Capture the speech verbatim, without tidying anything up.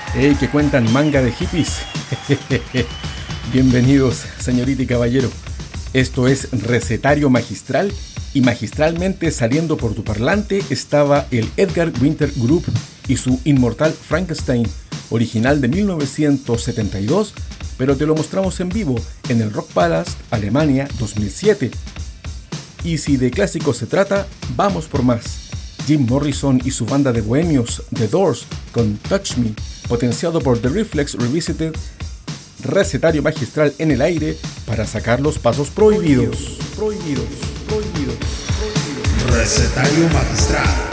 Hey, que cuentan manga de hippies. Bienvenidos, señorita y caballero. Esto es Recetario Magistral y magistralmente saliendo por tu parlante estaba el Edgar Winter Group y su inmortal Frankenstein, original de mil novecientos setenta y dos, pero te lo mostramos en vivo en el Rock Palace, Alemania, dos mil siete. Y si de clásicos se trata, vamos por más. Jim Morrison y su banda de bohemios The Doors con Touch Me, potenciado por The Reflex Revisited, recetario magistral en el aire para sacar los pasos prohibidos. Prohibidos, prohibidos, prohibidos. Recetario magistral.